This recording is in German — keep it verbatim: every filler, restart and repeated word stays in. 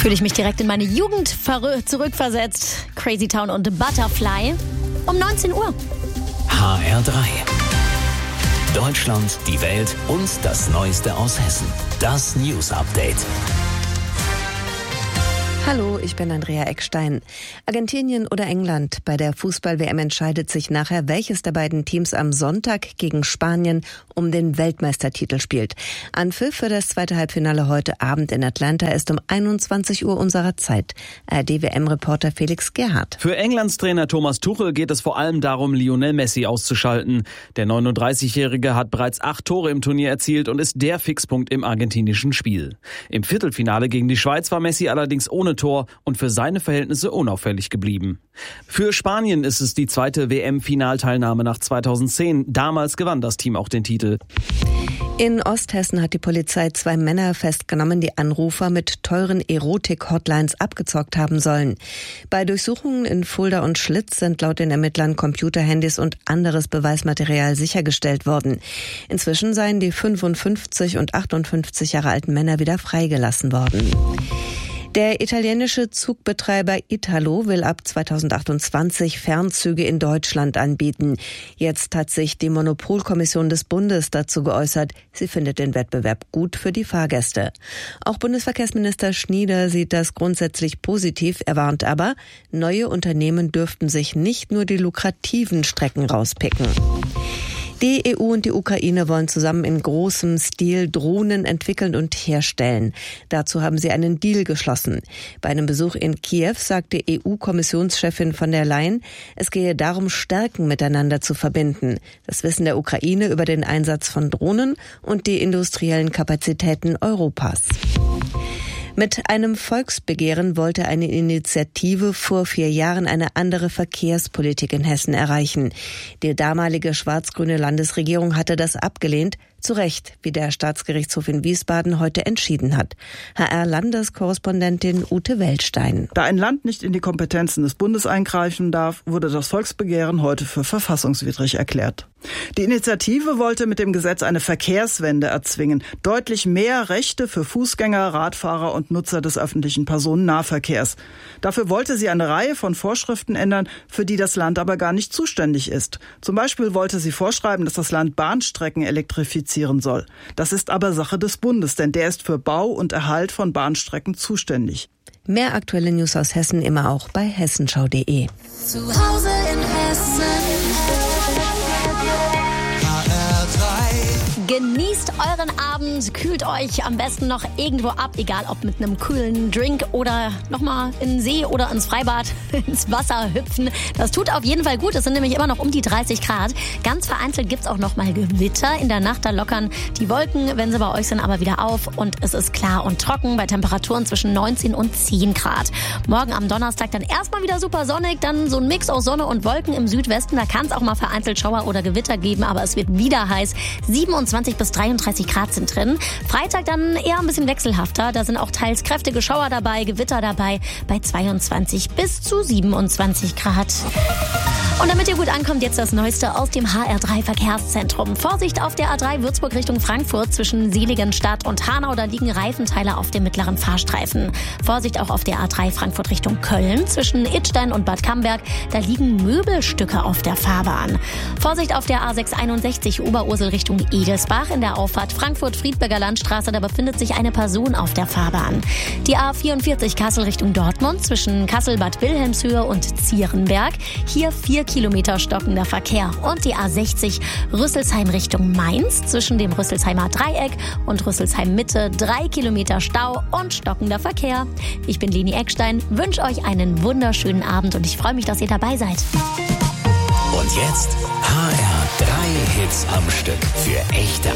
Fühle ich mich direkt in meine Jugend verrü- zurückversetzt. Crazy Town und Butterfly um neunzehn Uhr. H R drei. Deutschland, die Welt und das Neueste aus Hessen. Das News Update. Hallo, ich bin Andrea Eckstein. Argentinien oder England? Bei der Fußball-W M entscheidet sich nachher, welches der beiden Teams am Sonntag gegen Spanien um den Weltmeistertitel spielt. Anpfiff für das zweite Halbfinale heute Abend in Atlanta ist um einundzwanzig Uhr unserer Zeit. A R D-W M-Reporter Felix Gerhardt. Für Englands Trainer Thomas Tuchel geht es vor allem darum, Lionel Messi auszuschalten. Der neununddreißigjährige hat bereits acht Tore im Turnier erzielt und ist der Fixpunkt im argentinischen Spiel. Im Viertelfinale gegen die Schweiz war Messi allerdings ohne Tor und für seine Verhältnisse unauffällig geblieben. Für Spanien ist es die zweite W M-Finalteilnahme nach zweitausendzehn. Damals gewann das Team auch den Titel. In Osthessen hat die Polizei zwei Männer festgenommen, die Anrufer mit teuren Erotik-Hotlines abgezockt haben sollen. Bei Durchsuchungen in Fulda und Schlitz sind laut den Ermittlern Computerhandys und anderes Beweismaterial sichergestellt worden. Inzwischen seien die fünfundfünfzig und achtundfünfzig Jahre alten Männer wieder freigelassen worden. Der italienische Zugbetreiber Italo will ab zweitausendachtundzwanzig Fernzüge in Deutschland anbieten. Jetzt hat sich die Monopolkommission des Bundes dazu geäußert. Sie findet den Wettbewerb gut für die Fahrgäste. Auch Bundesverkehrsminister Schnieder sieht das grundsätzlich positiv. Er warnt aber, neue Unternehmen dürften sich nicht nur die lukrativen Strecken rauspicken. Die E U und die Ukraine wollen zusammen in großem Stil Drohnen entwickeln und herstellen. Dazu haben sie einen Deal geschlossen. Bei einem Besuch in Kiew sagte E U-Kommissionschefin von der Leyen, es gehe darum, Stärken miteinander zu verbinden. Das Wissen der Ukraine über den Einsatz von Drohnen und die industriellen Kapazitäten Europas. Mit einem Volksbegehren wollte eine Initiative vor vier Jahren eine andere Verkehrspolitik in Hessen erreichen. Die damalige schwarz-grüne Landesregierung hatte das abgelehnt, zu Recht, wie der Staatsgerichtshof in Wiesbaden heute entschieden hat. H R-Landeskorrespondentin Ute Weltstein. Da ein Land nicht in die Kompetenzen des Bundes eingreifen darf, wurde das Volksbegehren heute für verfassungswidrig erklärt. Die Initiative wollte mit dem Gesetz eine Verkehrswende erzwingen. Deutlich mehr Rechte für Fußgänger, Radfahrer und Nutzer des öffentlichen Personennahverkehrs. Dafür wollte sie eine Reihe von Vorschriften ändern, für die das Land aber gar nicht zuständig ist. Zum Beispiel wollte sie vorschreiben, dass das Land Bahnstrecken elektrifizieren soll. Das ist aber Sache des Bundes, denn der ist für Bau und Erhalt von Bahnstrecken zuständig. Mehr aktuelle News aus Hessen immer auch bei hessenschau punkt de. Zu Hause in Hessen. Genießt euren Abend, kühlt euch am besten noch irgendwo ab, egal ob mit einem kühlen Drink oder nochmal in den See oder ins Freibad, ins Wasser hüpfen. Das tut auf jeden Fall gut, es sind nämlich immer noch um die dreißig Grad. Ganz vereinzelt gibt's auch nochmal Gewitter. In der Nacht, da lockern die Wolken, wenn sie bei euch sind, aber wieder auf und es ist klar und trocken bei Temperaturen zwischen neunzehn und zehn Grad. Morgen am Donnerstag dann erstmal wieder super sonnig, dann so ein Mix aus Sonne und Wolken im Südwesten. Da kann es auch mal vereinzelt Schauer oder Gewitter geben, aber es wird wieder heiß. siebenundzwanzig bis dreiunddreißig Grad sind drin. Freitag dann eher ein bisschen wechselhafter. Da sind auch teils kräftige Schauer dabei, Gewitter dabei bei zweiundzwanzig bis zu siebenundzwanzig Grad. Und damit ihr gut ankommt, jetzt das Neueste aus dem H R drei Verkehrszentrum. Vorsicht auf der A drei Würzburg Richtung Frankfurt zwischen Seligenstadt und Hanau. Da liegen Reifenteile auf dem mittleren Fahrstreifen. Vorsicht auch auf der A drei Frankfurt Richtung Köln zwischen Idstein und Bad Camberg. Da liegen Möbelstücke auf der Fahrbahn. Vorsicht auf der A sechs einundsechzig Oberursel Richtung Egelsbach in der Auffahrt Frankfurt-Friedberger Landstraße. Da befindet sich eine Person auf der Fahrbahn. Die A vierundvierzig Kassel Richtung Dortmund zwischen Kassel-Bad Wilhelmshöhe und Zierenberg. Hier vier Kilometer stockender Verkehr. Und die A sechzig Rüsselsheim Richtung Mainz zwischen dem Rüsselsheimer Dreieck und Rüsselsheim Mitte. Drei Kilometer Stau und stockender Verkehr. Ich bin Leni Eckstein, wünsche euch einen wunderschönen Abend und ich freue mich, dass ihr dabei seid. Und jetzt H R drei Hits am Stück für echte